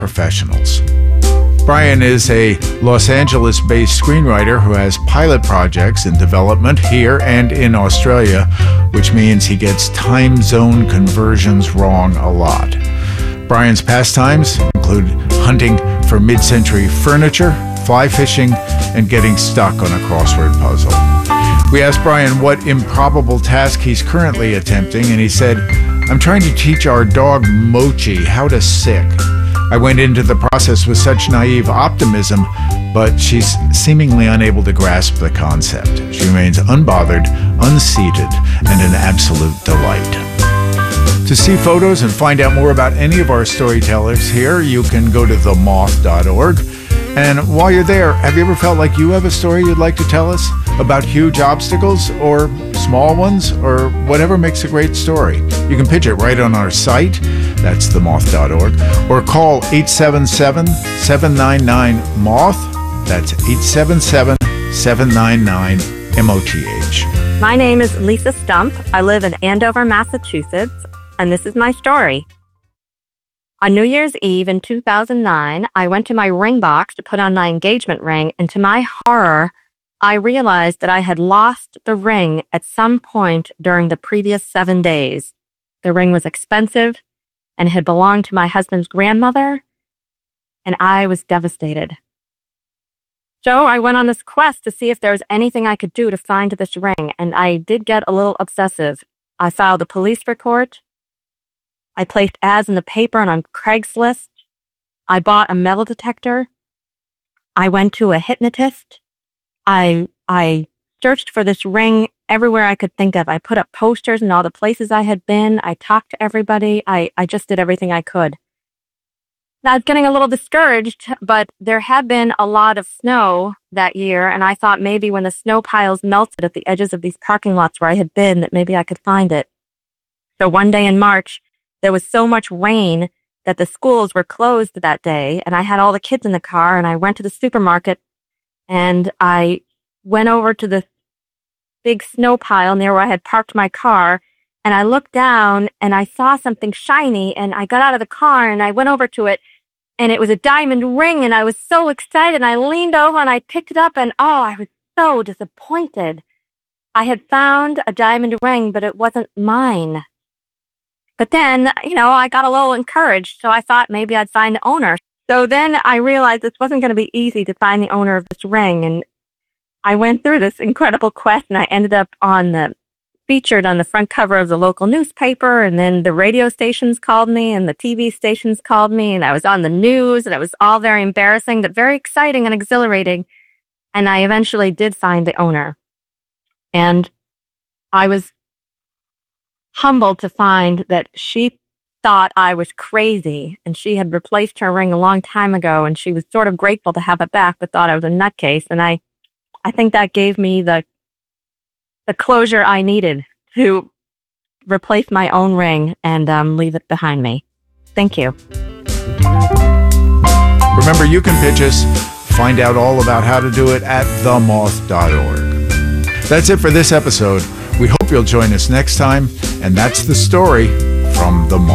professionals. Brian is a Los Angeles-based screenwriter who has pilot projects in development here and in Australia, which means he gets time zone conversions wrong a lot. Brian's pastimes include hunting for mid-century furniture, fly fishing, and getting stuck on a crossword puzzle. We asked Brian what improbable task he's currently attempting, and he said, "I'm trying to teach our dog Mochi how to sick. I went into the process with such naive optimism, but she's seemingly unable to grasp the concept. She remains unbothered, unseated, and an absolute delight." To see photos and find out more about any of our storytellers here, you can go to themoth.org. And while you're there, have you ever felt like you have a story you'd like to tell us about huge obstacles or small ones or whatever makes a great story? You can pitch it right on our site, that's themoth.org, or call 877-799-MOTH, that's 877-799-MOTH. My name is Lisa Stump. I live in Andover, Massachusetts, and this is my story. On New Year's Eve in 2009, I went to my ring box to put on my engagement ring, and to my horror, I realized that I had lost the ring at some point during the previous 7 days. The ring was expensive and had belonged to my husband's grandmother, and I was devastated. So I went on this quest to see if there was anything I could do to find this ring, and I did get a little obsessive. I filed a police report. I placed ads in the paper and on Craigslist. I bought a metal detector. I went to a hypnotist. I searched for this ring everywhere I could think of. I put up posters in all the places I had been. I talked to everybody. I just did everything I could. Now, I was getting a little discouraged, but there had been a lot of snow that year, and I thought maybe when the snow piles melted at the edges of these parking lots where I had been, that maybe I could find it. So one day in March, there was so much rain that the schools were closed that day, and I had all the kids in the car, and I went to the supermarket, and I went over to the big snow pile near where I had parked my car, and I looked down, and I saw something shiny, and I got out of the car, and I went over to it, and it was a diamond ring, and I was so excited, and I leaned over, and I picked it up, and I was so disappointed. I had found a diamond ring, but it wasn't mine. But then, I got a little encouraged, so I thought maybe I'd find the owner. So then I realized this wasn't going to be easy to find the owner of this ring, and I went through this incredible quest, and I ended up featured on the front cover of the local newspaper, and then the radio stations called me, and the TV stations called me, and I was on the news, and it was all very embarrassing, but very exciting and exhilarating, and I eventually did find the owner. And I was humbled to find that she thought I was crazy, and she had replaced her ring a long time ago, and she was sort of grateful to have it back, but thought I was a nutcase. And I think that gave me the closure I needed to replace my own ring and leave it behind me. Thank you. Remember, you can pitch us. Find out all about how to do it at themoth.org. That's it for this episode. We hope you'll join us next time, and that's the story from The Moth.